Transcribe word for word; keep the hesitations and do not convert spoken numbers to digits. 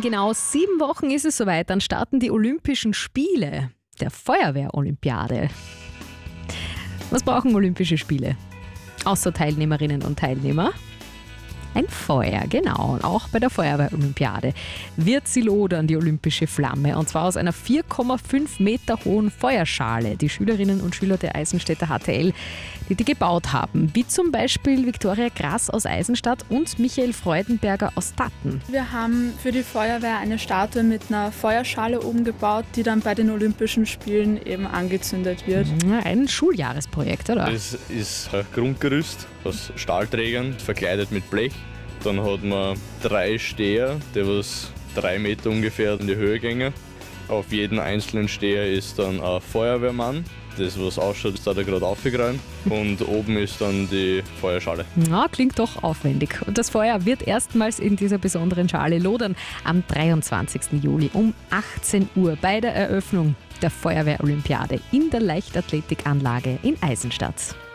genau sieben Wochen ist es soweit, dann starten die Olympischen Spiele der Feuerwehr-Olympiade. Was brauchen Olympische Spiele? Außer Teilnehmerinnen und Teilnehmer? Ein Feuer, genau. Und auch bei der Feuerwehr-Olympiade wird sie lodern, die olympische Flamme. Und zwar aus einer vier Komma fünf Meter hohen Feuerschale. Die Schülerinnen und Schüler der Eisenstädter H T L, die die gebaut haben. Wie zum Beispiel Viktoria Grass aus Eisenstadt und Michael Freudenberger aus Tatten. Wir haben für die Feuerwehr eine Statue mit einer Feuerschale oben gebaut, die dann bei den Olympischen Spielen eben angezündet wird. Ein Schuljahresprojekt, oder? Das ist ein Grundgerüst aus Stahlträgern, verkleidet mit Blech. Dann hat man drei Steher, die was drei Meter ungefähr in die Höhe gehen. Auf jedem einzelnen Steher ist dann ein Feuerwehrmann. Das, was ausschaut, ist da gerade aufgeräumt. Und oben ist dann die Feuerschale. Ja, klingt doch aufwendig. Und das Feuer wird erstmals in dieser besonderen Schale lodern am dreiundzwanzigsten Juli um achtzehn Uhr bei der Eröffnung der Feuerwehr-Olympiade in der Leichtathletikanlage in Eisenstadt.